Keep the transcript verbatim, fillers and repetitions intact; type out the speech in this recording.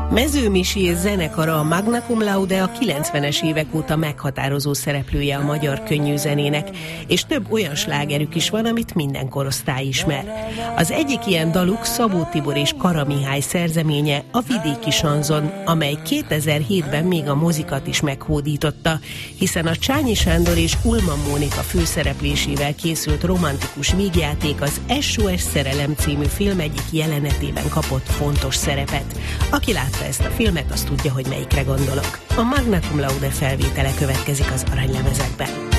Mező Misi zenekara, a Magna Cum Laude a kilencvenes évek óta meghatározó szereplője a magyar könnyűzenének, és több olyan slágerük is van, amit minden korosztály ismer. Az egyik ilyen daluk Szabó Tibor és Kara Mihály szerzeménye, a Vidéki Sanzon, amely kétezer-hétben még a mozikat is meghódította, hiszen a Csányi Sándor és Ulman Mónika főszereplésével készült romantikus vígjáték az es o es Szerelem című film egyik jelenetében kapott fontos szerepet. Aki látta ezt a filmet, azt tudja, hogy melyikre gondolok. A Magna Cum Laude felvétele következik az aranylemezekben.